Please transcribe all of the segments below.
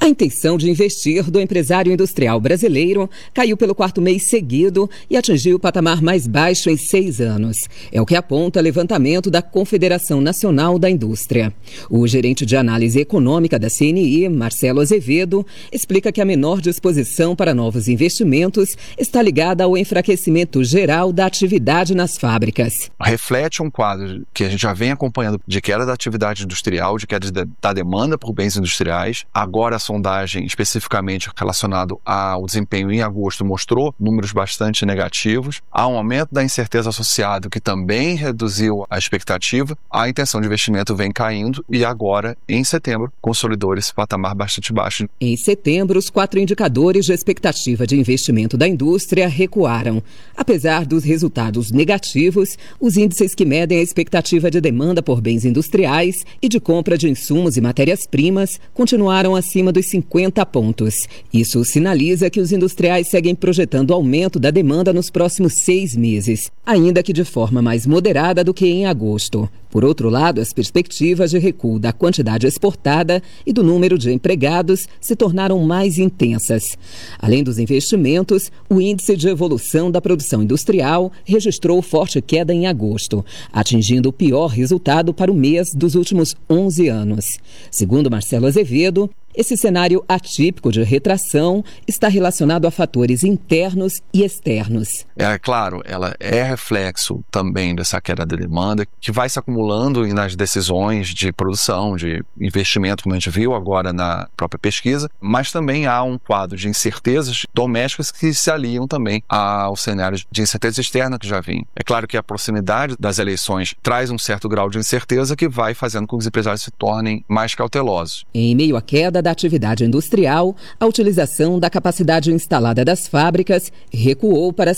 A intenção de investir do empresário industrial brasileiro caiu pelo quarto mês seguido e atingiu o patamar mais baixo em 6 anos. É o que aponta o levantamento da Confederação Nacional da Indústria. O gerente de análise econômica da CNI, Marcelo Azevedo, explica que a menor disposição para novos investimentos está ligada ao enfraquecimento geral da atividade nas fábricas. Reflete um quadro que a gente já vem acompanhando de queda da atividade industrial, de queda da demanda por bens industriais. Agora, a sondagem especificamente relacionado ao desempenho em agosto mostrou números bastante negativos. Há um aumento da incerteza associado que também reduziu a expectativa. A intenção de investimento vem caindo e agora, em setembro, consolidou esse patamar bastante baixo. Em setembro, os 4 indicadores de expectativa de investimento da indústria recuaram. Apesar dos resultados negativos, os índices que medem a expectativa de demanda por bens industriais e de compra de insumos e matérias-primas continuaram acima dos 50 pontos. Isso sinaliza que os industriais seguem projetando aumento da demanda nos próximos 6 meses, ainda que de forma mais moderada do que em agosto. Por outro lado, as perspectivas de recuo da quantidade exportada e do número de empregados se tornaram mais intensas. Além dos investimentos, o índice de evolução da produção industrial registrou forte queda em agosto, atingindo o pior resultado para o mês dos últimos 11 anos. Segundo Marcelo Azevedo, esse cenário atípico de retração está relacionado a fatores internos e externos. É claro, ela é reflexo também dessa queda de demanda que vai se acumulando nas decisões de produção, de investimento, como a gente viu agora na própria pesquisa, mas também há um quadro de incertezas domésticas que se aliam também ao cenário de incerteza externa que já vinha. É claro que a proximidade das eleições traz um certo grau de incerteza que vai fazendo com que os empresários se tornem mais cautelosos. Em meio à queda da atividade industrial, a utilização da capacidade instalada das fábricas recuou para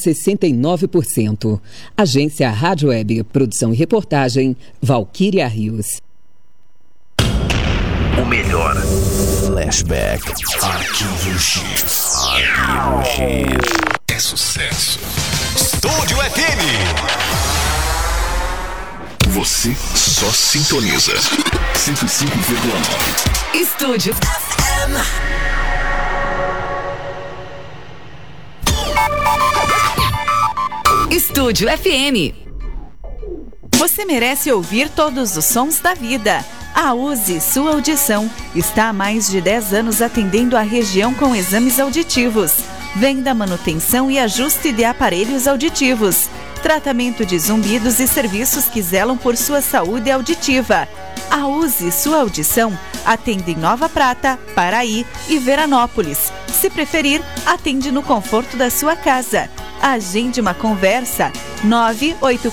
69%. Agência Rádio Web, produção e reportagem, Valquíria Rios. O melhor. Flashback. Arquivo X. Arquivo X. É sucesso. Estúdio FM. Você só sintoniza 105,9. Estúdio FM. Estúdio FM. Você merece ouvir todos os sons da vida. A Use Sua Audição está há mais de 10 anos atendendo a região com exames auditivos, venda, manutenção e ajuste de aparelhos auditivos, tratamento de zumbidos e serviços que zelam por sua saúde auditiva. A Use Sua Audição atende em Nova Prata, Paraí e Veranópolis. Se preferir, atende no conforto da sua casa. Agende uma conversa 984